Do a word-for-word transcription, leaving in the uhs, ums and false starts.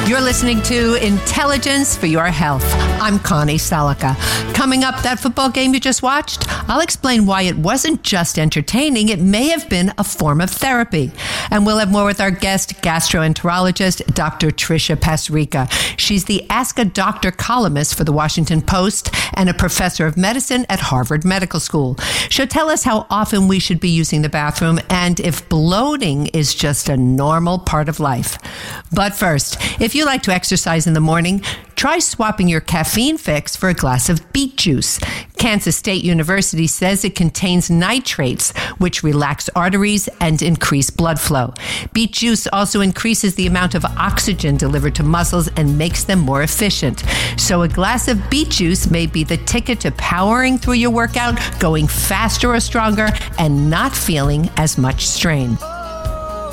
You're listening to Intelligence for Your Health. I'm Connie Salica. Coming up, that football game you just watched, I'll explain why it wasn't just entertaining. It may have been a form of therapy. And we'll have more with our guest, gastroenterologist, Doctor Tricia Pasricha. She's the Ask a Doctor columnist for the Washington Post and a professor of medicine at Harvard Medical School. She'll tell us how often we should be using the bathroom and if bloating is just a normal part of life. But first, if you like to exercise in the morning, try swapping your caffeine fix for a glass of beet juice. Kansas State University says it contains nitrates, which relax arteries and increase blood flow. Beet juice also increases the amount of oxygen delivered to muscles and makes them more efficient. So a glass of beet juice may be the ticket to powering through your workout, going faster or stronger, and not feeling as much strain.